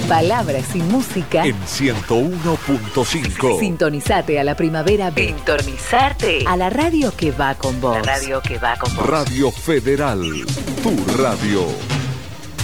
Palabras y música en 101.5. Sintonizate a la primavera. Sintonizarte a la radio que va con vos. Radio Federal, tu radio.